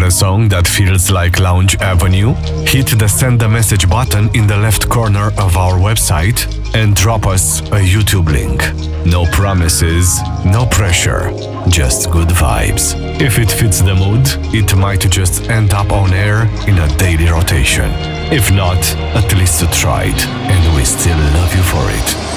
a song that feels like Lounge Avenue? Hit the Send a Message button in the left corner of our website and drop us a YouTube link. No promises, no pressure, just good vibes. If it fits the mood, it might just end up on air in a daily rotation. If not, at least you tried, and we still love you for it.